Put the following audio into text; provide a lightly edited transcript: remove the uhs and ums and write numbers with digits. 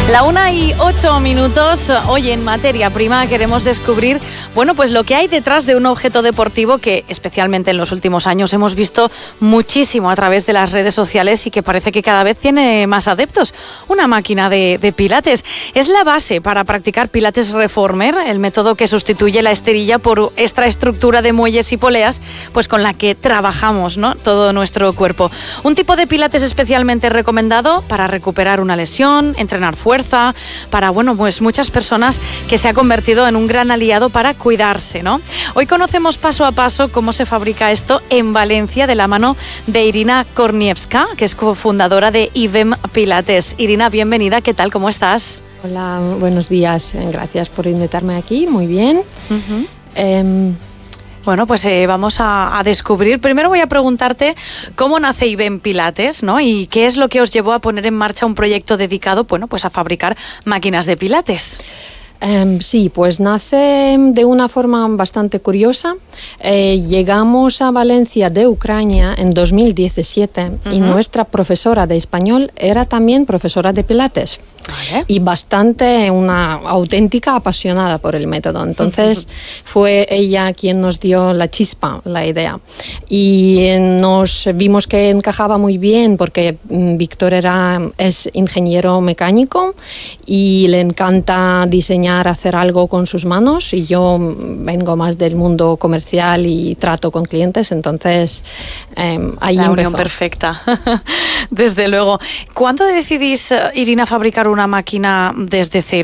La 1:08. Hoy en Materia Prima queremos descubrir, pues lo que hay detrás de un objeto deportivo que, especialmente en los últimos años, hemos visto muchísimo a través de las redes sociales y que parece que cada vez tiene más adeptos. Una máquina de pilates. Es la base para practicar pilates reformer, el método que sustituye la esterilla por esta estructura de muelles y poleas, pues con la que trabajamos, ¿no?, todo nuestro cuerpo. Un tipo de pilates especialmente recomendado para recuperar una lesión, entrenar fuerza, para, pues muchas personas, que se ha convertido en un gran aliado para cuidarse, ¿no? Hoy conocemos paso a paso cómo se fabrica esto en Valencia de la mano de Irina Korniewska, que es cofundadora de IVEM Pilates. Irina, bienvenida, ¿qué tal? ¿Cómo estás? Hola, buenos días, gracias por invitarme aquí, muy bien. Vamos a descubrir. Primero voy a preguntarte cómo nace IVEM Pilates, ¿no? Y qué es lo que os llevó a poner en marcha un proyecto dedicado, a fabricar máquinas de pilates. Sí, pues nace de una forma bastante curiosa. Llegamos a Valencia de Ucrania en 2017 y nuestra profesora de español era también profesora de pilates. ¿Vale? Y una auténtica apasionada por el método. Entonces fue ella quien nos dio la chispa, la idea. Y nos vimos que encajaba muy bien porque Víctor es ingeniero mecánico y le encanta diseñar, hacer algo con sus manos, y yo vengo más del mundo comercial y trato con clientes, entonces ahí la empezó. Unión perfecta. Desde luego. ¿Cuándo decidís, Irina, fabricar una máquina desde cero?